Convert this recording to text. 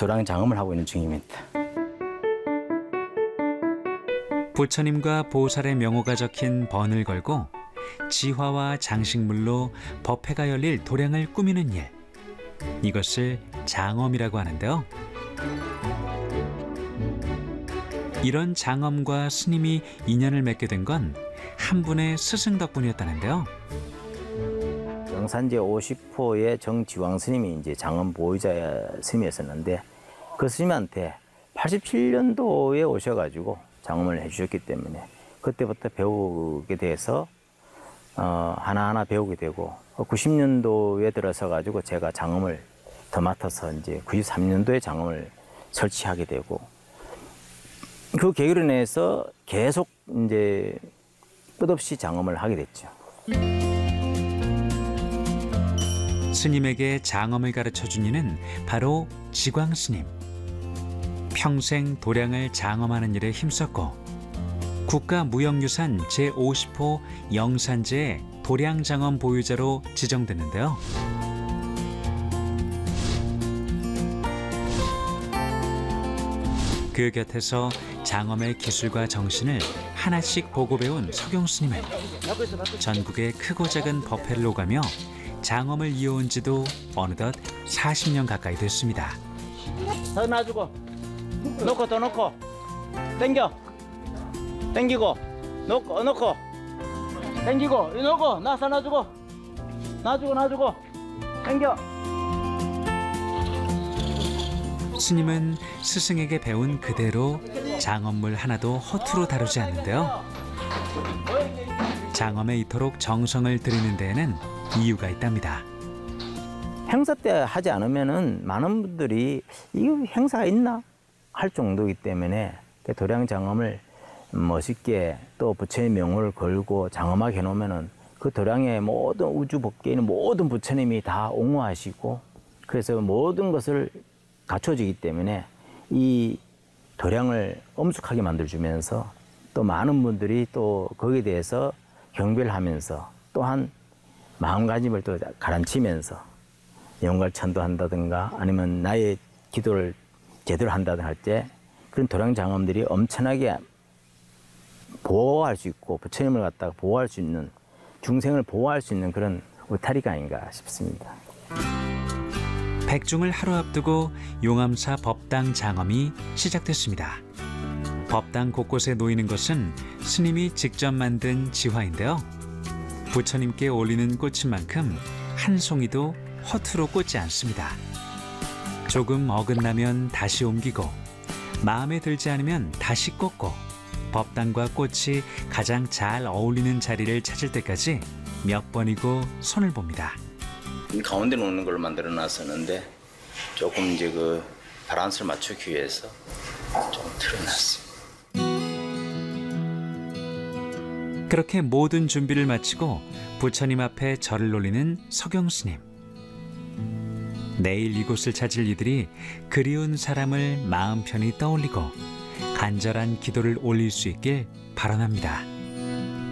도량 장엄을 하고 있는 중입니다. 부처님과 보살의 명호가 적힌 번을 걸고 지화와 장식물로 법회가 열릴 도량을 꾸미는 일. 이것을 장엄이라고 하는데요. 이런 장엄과 스님이 인연을 맺게 된 건 한 분의 스승 덕분이었다는데요. 영산제 50호의 정지왕 스님이 이제 장엄 보유자 스님이었었는데 그 스님한테 87년도에 오셔가지고 장엄을 해주셨기 때문에 그때부터 배우게 돼서 하나하나 배우게 되고 90년도에 들어서 가지고 제가 장엄을 더 맡아서 이제 93년도에 장엄을 설치하게 되고 그 계기로 인해서 계속 이제 끝없이 장엄을 하게 됐죠. 스님에게 장엄을 가르쳐준 이는 바로 지광 스님. 평생 도량을 장엄하는 일에 힘썼고 국가무형유산 제50호 영산제의 도량장엄 보유자로 지정됐는데요. 그 곁에서 장엄의 기술과 정신을 하나씩 보고 배운 서경 스님은 전국의 크고 작은 법회를 오가며 장엄을 이어온 지도 어느덧 40년 가까이 됐습니다. 더 놔주고 놓고 더 놓고 당겨 당기고 놓고 당기고 놓고 나서 놔주고 당겨. 스님은 스승에게 배운 그대로 장엄물 하나도 허투루 다루지 않는데요. 장엄에 이토록 정성을 들이는 데에는 이유가 있답니다. 행사 때 하지 않으면은 많은 분들이 이거 행사가 있나 할 정도이기 때문에 도량 장엄을 멋있게 또 부처의 명호를 걸고 장엄하게 해놓으면은 그 도량의 모든 우주 법계에 있는 모든 부처님이 다 옹호하시고 그래서 모든 것을 갖춰지기 때문에 이 도량을 엄숙하게 만들어주면서 또 많은 분들이 또 거기에 대해서 경배를 하면서 또한 마음가짐을 또 가라앉히면서 영갈 천도한다든가 아니면 나의 기도를 제대로 한다든가 할 때 그런 도량 장엄들이 엄청나게 보호할 수 있고 부처님을 갖다가 보호할 수 있는 중생을 보호할 수 있는 그런 울타리가 아닌가 싶습니다. 백중을 하루 앞두고 용암사 법당 장엄이 시작됐습니다. 법당 곳곳에 놓이는 것은 스님이 직접 만든 지화인데요. 부처님께 올리는 꽃인 만큼 한 송이도 허투루 꽂지 않습니다. 조금 어긋나면 다시 옮기고 마음에 들지 않으면 다시 꽂고 법당과 꽃이 가장 잘 어울리는 자리를 찾을 때까지 몇 번이고 손을 봅니다. 가운데 놓는 걸로 만들어 놨었는데 조금 이제 그 밸런스를 맞추기 위해서 좀 틀어놨습니다. 그렇게 모든 준비를 마치고 부처님 앞에 절을 올리는 서경 스님. 내일 이곳을 찾을 이들이 그리운 사람을 마음 편히 떠올리고 간절한 기도를 올릴 수 있길 바라납니다.